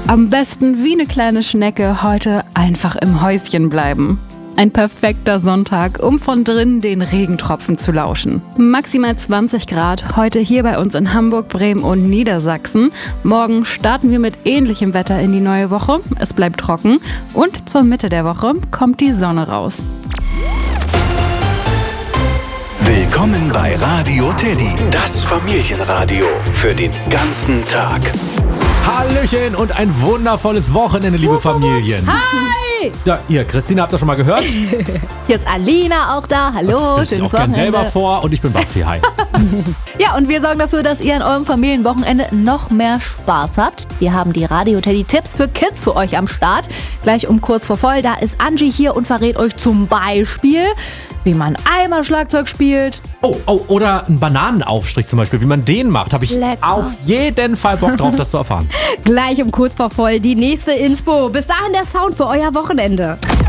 Am besten wie eine kleine Schnecke heute einfach im Häuschen bleiben. Ein perfekter Sonntag, um von drinnen den Regentropfen zu lauschen. Maximal 20 Grad heute hier bei uns in Hamburg, Bremen und Niedersachsen. Morgen starten wir mit ähnlichem Wetter in die neue Woche. Es bleibt trocken und zur Mitte der Woche kommt die Sonne raus. Willkommen bei Radio Teddy, das Familienradio für den ganzen Tag. Hallöchen und ein wundervolles Wochenende, liebe Familien. Hi! Ja, ihr, Christina, habt ihr schon mal gehört? Hier ist Alina auch da. Hallo, Ich stelle auch gern selber vor und ich bin Basti. Hi. Ja, und wir sorgen dafür, dass ihr an eurem Familienwochenende noch mehr Spaß habt. Wir haben die Radio Teddy Tipps für Kids für euch am Start. Gleich um kurz vor voll, da ist Angie hier und verrät euch zum Beispiel, wie man einmal Schlagzeug spielt. Oh, oder einen Bananenaufstrich zum Beispiel, wie man den macht. Habe ich Lecker. auf jeden Fall Bock drauf, das zu erfahren. Gleich um kurz vor voll die nächste Inspo. Bis dahin der Sound für euer Wochenende.